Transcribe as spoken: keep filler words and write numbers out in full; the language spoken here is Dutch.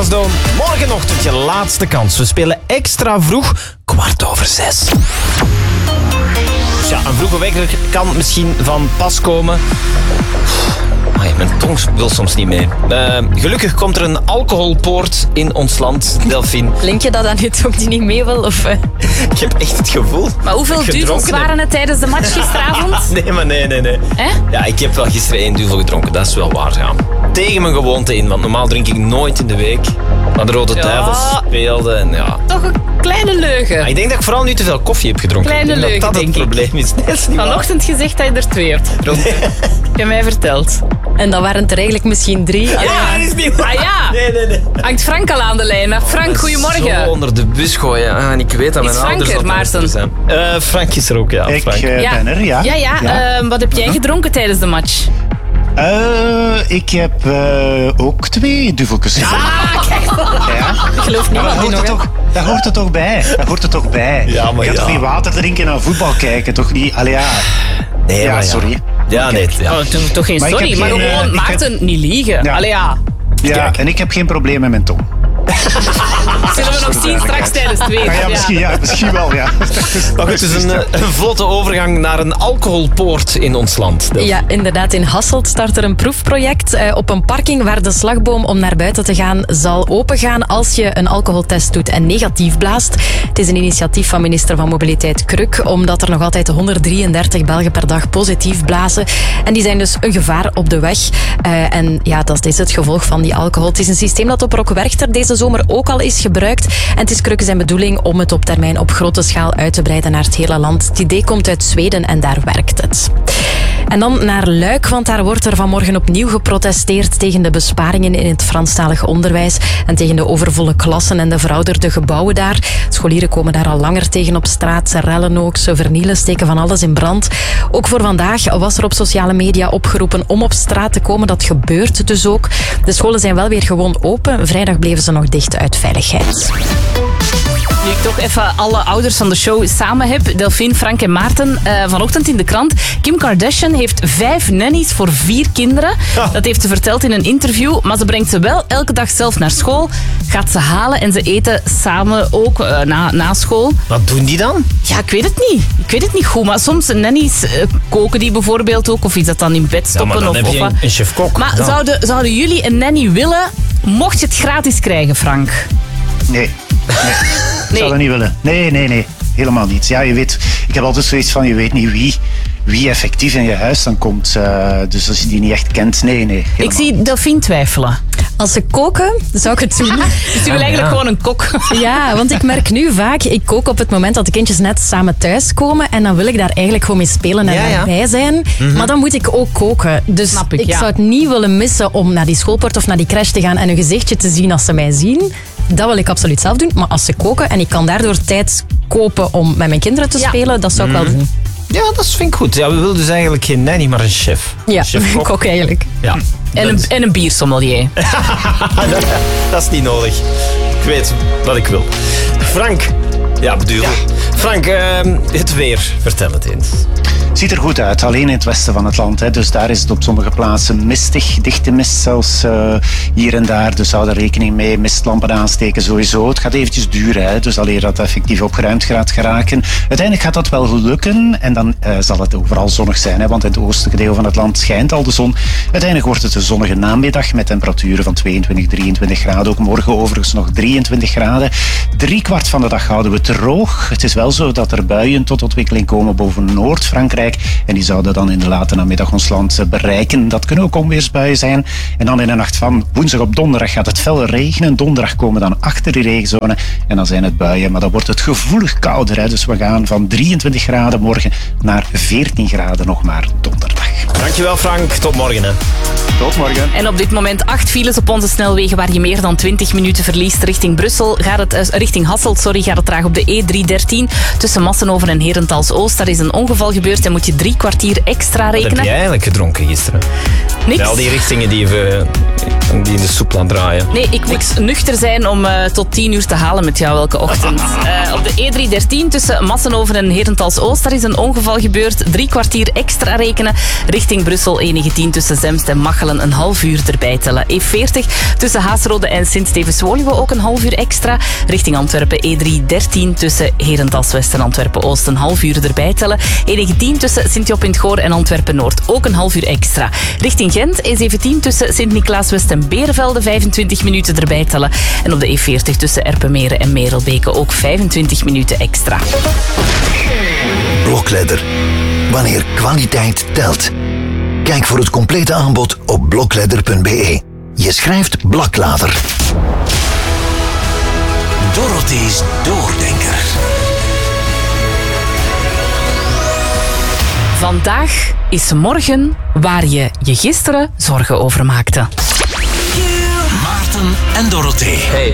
Eversdoom. Morgenochtend je laatste kans. We spelen extra vroeg, kwart over zes. Ja, een vroege wekker kan misschien van pas komen. Amai, mijn tong wil soms niet mee. Uh, gelukkig komt er een alcoholpoort in ons land, Delphine. Link je dat aan je tong die niet mee wil? Of, uh... Ik heb echt het gevoel... Maar hoeveel duvels waren het tijdens de match gisteravond? Nee, maar nee, nee, nee. Eh? Ja, ik heb wel gisteren één duvel gedronken, dat is wel waar. Ja. Tegen mijn gewoonte in, want normaal drink ik nooit in de week. Maar de Rode Ja. Duivels speelden en ja... Toch een kleine leugen. Maar ik denk dat ik vooral nu te veel koffie heb gedronken. Kleine ik denk leugen, dat dat het denk ik. probleem is. Nee, dat is niet waar. Vanochtend gezegd dat je er twee hebt gedronken. Nee. Heb je mij verteld. En dan waren het er eigenlijk misschien drie. Ja, dat is niet waar. Ah ja. Nee, nee, nee. Hangt Frank al aan de lijn. Hè? Frank, goedemorgen. Zo onder de bus gooien. Ah, en ik weet dat Is mijn Frank ouders er, dat Maarten? luisteren zijn. Uh, Frank is er ook, ja. Ik Frank. uh, Ja. ben er, ja. Ja, ja. ja. Uh, wat heb jij gedronken tijdens de match? Uh, ik heb uh, ook twee duveltjes gedronken. Ah, kijk. Ja. Ik geloof Ja, niemand daar, die hoort nog. het toch, daar hoort het toch bij. Daar hoort het toch bij. Ja, maar je gaat ja. toch niet water drinken en naar voetbal kijken, toch niet? Allee, ja. Nee, Ja, maar sorry. Ja, nee. Ja. Oh, toch, toch geen Maar ik sorry, heb maar geen, gewoon, uh, ik Maarten, niet liegen. Ja. Allee ja. Ja, Kijk. en ik heb geen probleem met mijn tong. Zullen we nog zien straks tijdens het weer? Ah, ja, misschien, ja, misschien wel, ja. Maar goed, het is een, uh, een vlotte overgang naar een alcoholpoort in ons land. Delphine. Ja, inderdaad. In Hasselt start er een proefproject uh, op een parking waar de slagboom om naar buiten te gaan zal opengaan als je een alcoholtest doet en negatief blaast. Het is een initiatief van minister van Mobiliteit Kruk, omdat er nog altijd honderddrieëndertig Belgen per dag positief blazen. En die zijn dus een gevaar op de weg. Uh, en ja, dat is het gevolg van die alcohol. Het is een systeem dat op Rockwerchter deze zomer ook al is gebruikt. En het is Kruk zijn bedoeling om het op termijn op grote schaal uit te breiden naar het hele land. Het idee komt uit Zweden en daar werkt het. En dan naar Luik, want daar wordt er vanmorgen opnieuw geprotesteerd tegen de besparingen in het Franstalig onderwijs en tegen de overvolle klassen en de verouderde gebouwen daar. Scholieren komen daar al langer tegen op straat. Ze rellen ook, ze vernielen, steken van alles in brand. Ook voor vandaag was er op sociale media opgeroepen om op straat te komen. Dat gebeurt dus ook. De scholen zijn wel weer gewoon open. Vrijdag bleven ze nog dicht uit veiligheid. Nu ik toch even alle ouders van de show samen heb, Delphine, Frank en Maarten, uh, vanochtend in de krant. Kim Kardashian heeft vijf nannies voor vier kinderen. Ja. Dat heeft ze verteld in een interview, maar ze brengt ze wel elke dag zelf naar school, gaat ze halen en ze eten samen ook uh, na, na school. Wat doen die dan? Ja, ik weet het niet. Ik weet het niet goed, maar soms nannies uh, koken die bijvoorbeeld ook, of iets dat dan in bed Ja, stoppen. maar dan of, heb of je wat. een, een chef-kok. Maar Dan. zouden, zouden jullie een nanny willen, mocht je het gratis krijgen, Frank? Nee. Nee. Ik zou dat niet willen. Nee, nee, nee. Helemaal niet. Ja, je weet, ik heb altijd zoiets van, je weet niet wie, wie effectief in je huis dan komt. Uh, dus als je die niet echt kent, nee, nee. Helemaal. Ik zie Delphine twijfelen. Als ze koken, zou ik het doen. Dus je wil eigenlijk ja. gewoon een kok. Ja, want ik merk nu vaak, ik kook op het moment dat de kindjes net samen thuiskomen en dan wil ik daar eigenlijk gewoon mee spelen en Ja, ja. daarbij zijn. Mm-hmm. Maar dan moet ik ook koken. Dus Snap ik, ja. zou het niet willen missen om naar die schoolpoort of naar die crash te gaan en een gezichtje te zien als ze mij zien. Dat wil ik absoluut zelf doen. Maar als ze koken en ik kan daardoor tijd kopen om met mijn kinderen te Ja. spelen, dat zou ik wel doen. Ja, dat vind ik goed. Ja, we willen dus eigenlijk geen nanny, maar een chef. Ja, Chef-kok. ik ook eigenlijk. Ja. En een, en een biersommelier. dat, dat is niet nodig. Ik weet wat ik wil. Frank. Ja, bedoel. Frank, uh, het weer. Vertel het eens. Ziet er goed uit, alleen in het westen van het land. Hè. Dus daar is het op sommige plaatsen mistig, dichte mist zelfs uh, hier en daar. Dus hou er rekening mee, mistlampen aansteken sowieso. Het gaat eventjes duren, hè. Dus alleen dat effectief opgeruimd gaat geraken. Uiteindelijk gaat dat wel lukken en dan uh, zal het overal zonnig zijn. Hè. Want in het oostelijke deel van het land schijnt al de zon. Uiteindelijk wordt het een zonnige namiddag met temperaturen van tweeëntwintig, drieëntwintig graden. Ook morgen overigens nog drieëntwintig graden. Drie kwart van de dag houden we het droog. Het is wel zo dat er buien tot ontwikkeling komen boven Noord-Frankrijk. En die zouden dan in de late namiddag ons land bereiken. Dat kunnen ook onweersbuien zijn. En dan in de nacht van woensdag op donderdag gaat het fel regenen. Donderdag komen dan achter die regenzone. En dan zijn het buien. Maar dan wordt het gevoelig kouder. Hè. Dus we gaan van drieëntwintig graden morgen naar veertien graden nog maar donderdag. Dankjewel Frank. Tot morgen. Hè. Tot morgen. En op dit moment acht files op onze snelwegen waar je meer dan twintig minuten verliest richting Brussel. Gaat het, uh, richting Hasselt, sorry, gaat het traag op de E driehonderddertien. Tussen Massenhoven en Herentals-Oost. Daar is een ongeval gebeurd en moet je drie kwartier extra Wat heb rekenen. jij eigenlijk gedronken gisteren? Niks. Bij al die richtingen die, we, die in de soep laten draaien. Nee, ik moet nuchter zijn om uh, tot tien uur te halen met jou elke ochtend. Uh, op de E driehonderddertien tussen Massenhoven en Herentals-Oost, daar is een ongeval gebeurd. Drie kwartier extra rekenen. Richting Brussel E negentien tussen Zemst en Machelen een half uur erbij tellen. E veertig tussen Haasrode en Sint-Stevens-Woluwe ook een half uur extra. Richting Antwerpen E driehonderddertien tussen Herentals-West en Antwerpen-Oost een half uur erbij tellen. E negentien tussen Sint-Job in het Goor en Antwerpen-Noord ook een half uur extra. Richting Gent E zeventien tussen Sint-Niklaas-West en Berenvelde vijfentwintig minuten erbij tellen. En op de E veertig tussen Erpenmeren en Merelbeke ook vijfentwintig minuten extra. Blokledder. Wanneer kwaliteit telt. Kijk voor het complete aanbod op blokledder punt b e. Je schrijft Blaklader. Dorothee's Doordenker. Vandaag is morgen waar je je gisteren zorgen over maakte. Maarten en Dorothee. Hey.